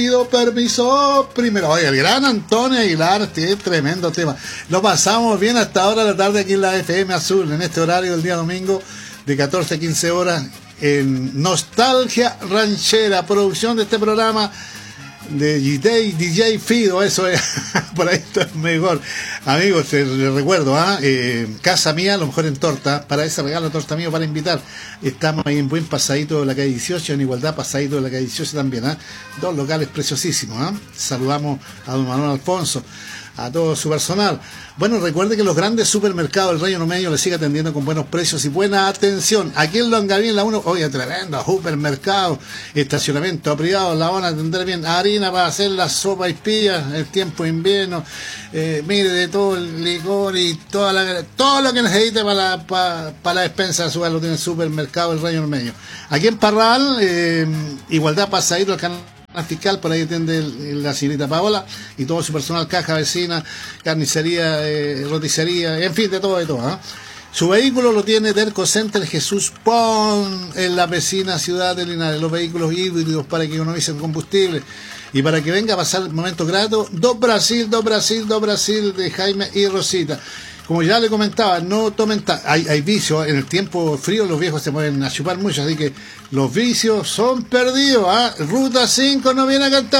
Pido permiso primero. Oye, el gran Antonio Aguilar, tiene tremendo tema. Lo pasamos bien hasta ahora de la tarde aquí en la FM Azul, en este horario del día domingo de 14 a 15 horas, en Nostalgia Ranchera, producción de este programa de DJ Fido, eso es, por ahí está mejor. Amigos, les recuerdo, casa mía, a lo mejor en torta, para ese regalo torta mío para invitar. Estamos ahí en buen pasadito de la calle 18, en igualdad pasadito de la calle 18 también, dos locales preciosísimos. Saludamos a don Manuel Alfonso, a todo su personal. Bueno, recuerde que los grandes supermercados del Reino Medio le sigue atendiendo con buenos precios y buena atención. Aquí en Longaví, en la 1, oye, tremendo, supermercado, estacionamiento privado, la van a atender bien, harina para hacer la sopa y pillas, el tiempo de invierno, mire, de todo el licor y todo lo que necesite para la despensa de su hogar lo tiene el supermercado del Reino Medio. Aquí en Parral, igualdad pasadito al canal fiscal, por ahí atiende la señorita Paola y todo su personal, caja, vecina, carnicería, roticería, en fin, de todo. Su vehículo lo tiene Terco Center Jesús Pon, en la vecina ciudad de Linares. Los vehículos híbridos para que economicen combustible y para que venga a pasar momentos gratos. Dos Brasil de Jaime y Rosita. Como ya le comentaba, no tomen hay vicios, en el tiempo frío los viejos se pueden a chupar mucho, así que los vicios son perdidos. Ruta 5 no viene a cantar.